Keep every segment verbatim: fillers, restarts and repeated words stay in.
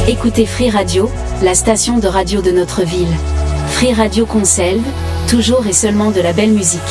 Écoutez Free Radio, la station de radio de notre ville. Free Radio Conselve, toujours et seulement de la belle musique.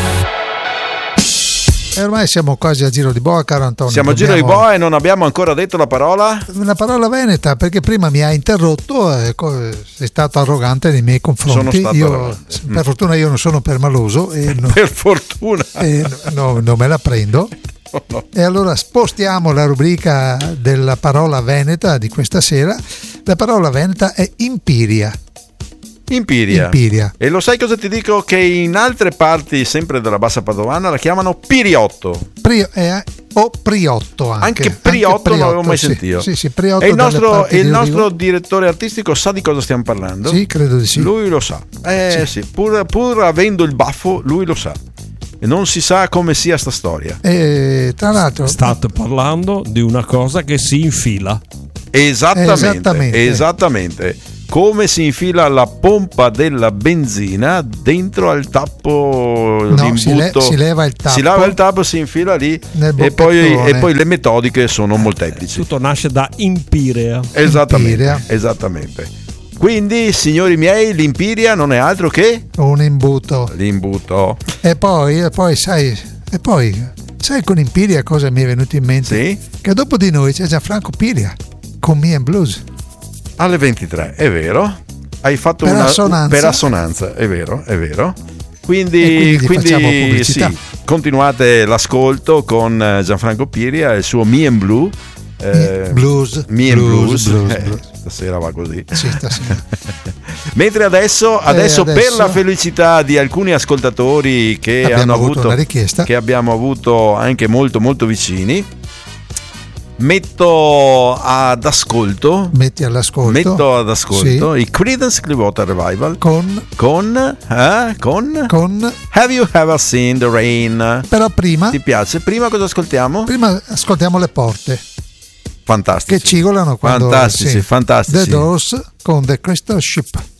E ormai siamo quasi a giro di boa, caro Antonio. Siamo a giro di boa e non abbiamo ancora detto la parola? La parola veneta, perché prima mi ha interrotto e sei stato arrogante nei miei confronti. Sono stato io, arrogante. Per mm. fortuna io non sono permaloso e no, per fortuna e no, non me la prendo. No, no. E allora spostiamo la rubrica della parola veneta di questa sera. La parola veneta è impiria. Impiria. Impiria. E lo sai cosa ti dico? Che in altre parti, sempre della Bassa Padovana, la chiamano piriotto. Prio, eh, o priotto anche. Anche priotto, anche priotto non l'avevo mai sì, sentito. Sì, sì, priotto. E il nostro, e il nostro direttore artistico sa di cosa stiamo parlando? Sì, credo di sì. Lui lo sa. Eh sì, sì pur, pur avendo il baffo, lui lo sa. E non si sa come sia sta storia. E tra l'altro state parlando di una cosa che si infila. Esattamente. Esattamente. Esattamente. Come si infila la pompa della benzina dentro al tappo, no, si, le, si leva il tappo, si leva il tappo, si infila lì e poi, e poi le metodiche sono molteplici. Tutto nasce da impiria. Esattamente, impiria. Esattamente. Quindi, signori miei, l'impiria non è altro che un imbuto. L'imbuto. E poi, e poi sai, e poi sai con Impiria cosa mi è venuto in mente? Sì? Che dopo di noi c'è Gianfranco Piria con Me and Blues. Alle ventitré, è vero? Hai fatto per una assonanza. per assonanza, è vero, è vero. Quindi, e quindi, quindi facciamo pubblicità. Sì, continuate l'ascolto con Gianfranco Piria e il suo Me and Blue. Eh, blues, Me and blues, Blues, blues, eh, blues. Stasera va così. Sì, stasera. Mentre adesso, adesso, eh, adesso per la felicità di alcuni ascoltatori che abbiamo hanno avuto avuto una richiesta, che abbiamo avuto anche molto molto vicini, metto ad ascolto metti all'ascolto metto ad ascolto sì. i Creedence Clearwater Revival con con eh, con con Have You Ever Seen the Rain. Però prima ti piace? Prima cosa ascoltiamo? Prima ascoltiamo le porte fantastici che cigolano quando fantastici sì. fantastici The Doors con The Crystal Ship.